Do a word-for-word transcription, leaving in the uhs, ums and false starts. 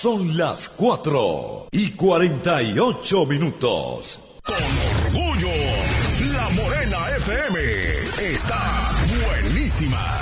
Son las cuatro y cuarenta y ocho minutos. Con orgullo, La Morena F M está buenísima.